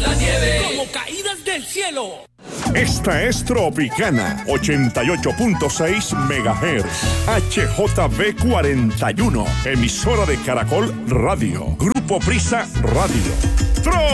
la nieve. Como caídas del cielo. Esta es Tropicana 88.6 MHz. HJB 41. Emisora de Caracol Radio. Grupo Prisa Radio.